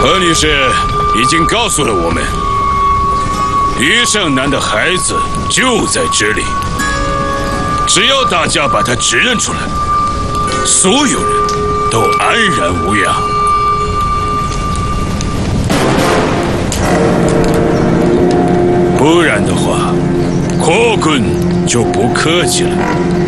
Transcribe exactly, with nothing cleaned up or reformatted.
何女士已经告诉了我们，余胜男的孩子就在这里。只要大家把他指认出来，所有人都安然无恙。不然的话，霍滚就不客气了。